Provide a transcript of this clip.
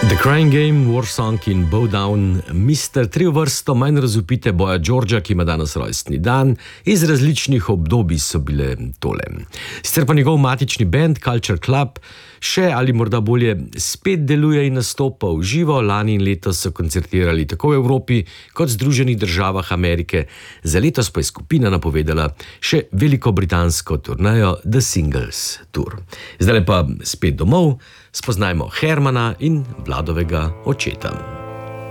The Crying Game, Warsong in Bowdown, Mr. Tri vrsto manj razupite Boja Georgea, ki ima danes rojstni dan, iz različnih obdobij so bile tole. Sicer pa njegov matični band Culture Club še ali morda bolje spet deluje in nastopa v živo. Lani in letos so koncertirali tako v Evropi kot Združenih državah Amerike. Za letos pa je skupina napovedala še velikobritansko turnejo The Singles Tour. Zdaj pa spet domov, spoznajmo Hermana in Vladovega očeta.